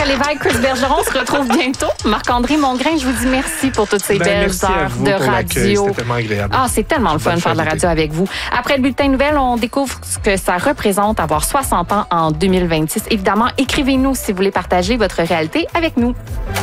Lévesque, Chris Bergeron. On se retrouve bientôt. Marc-André Mongrain, je vous dis merci pour toutes ces belles heures de radio. C'était tellement agréable. Ah, c'est tellement le fun de faire de la radio avec vous. Après le bulletin de nouvelles, on découvre ce que ça représente avoir 60 ans en 2026. Évidemment, écrivez-nous si vous voulez partager votre réalité avec nous.